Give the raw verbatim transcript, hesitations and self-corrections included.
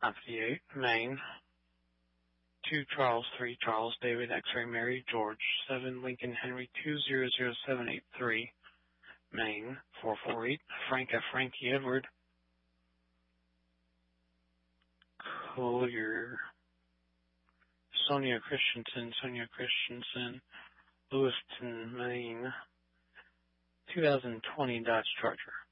fifty-eight, Maine. two Charles, three Charles, David, X-ray Mary, George, seven Lincoln Henry, two zero zero seven eight three, Maine. four four eight, Frank F. Frankie Edward. Clear. Sonia Christensen, Sonia Christensen, Lewiston, Maine. twenty twenty Dodge Charger.